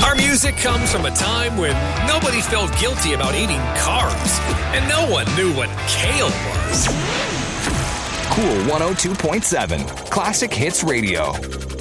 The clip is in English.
Our music comes from a time when nobody felt guilty about eating carbs, and no one knew what kale was. Cool 102.7 Classic Hits Radio.